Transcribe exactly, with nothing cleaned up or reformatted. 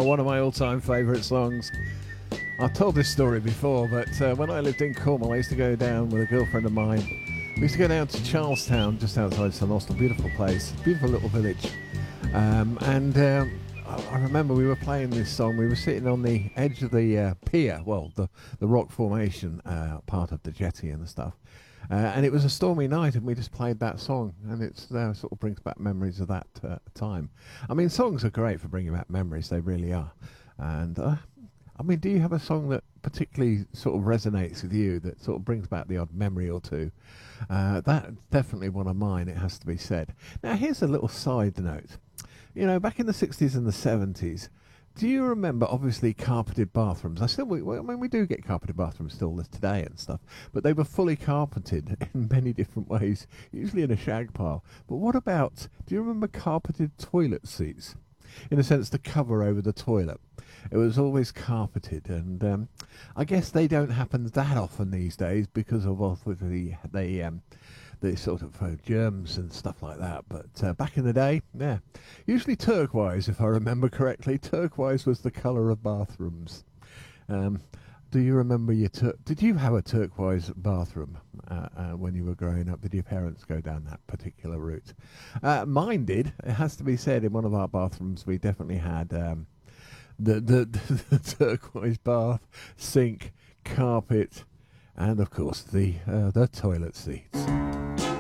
Oh, one of my all-time favourite songs. I've told this story before, but uh, when I lived in Cornwall, I used to go down with a girlfriend of mine. We used to go down to Charlestown, just outside St Austell, beautiful place, beautiful little village. Um, and um, I, I remember we were playing this song. We were sitting on the edge of the uh, pier, well, the, the rock formation uh, part of the jetty and the stuff. Uh, and it was a stormy night, and we just played that song, and it uh, sort of brings back memories of that uh, time. I mean, songs are great for bringing back memories; they really are. And uh, I mean, do you have a song that particularly sort of resonates with you, that sort of brings back the odd memory or two? Uh, that's definitely one of mine. It has to be said. Now, here's a little side note. You know, back in the sixties and the seventies. Do you remember, obviously, carpeted bathrooms? I still, we, I mean, we do get carpeted bathrooms still today and stuff, but they were fully carpeted in many different ways, usually in a shag pile. But what about, do you remember carpeted toilet seats? In a sense, the cover over the toilet. It was always carpeted, and um, I guess they don't happen that often these days because of obviously the um, the sort of uh, germs and stuff like that. But uh, back in the day, yeah, usually turquoise, if I remember correctly. Turquoise was the colour of bathrooms. Um, do you remember your tur- did you have a turquoise bathroom uh, uh, when you were growing up? Did your parents go down that particular route? Uh, mine did. It has to be said. In one of our bathrooms, we definitely had um, the, the the turquoise bath, sink, carpet, and of course the uh, the toilet seats.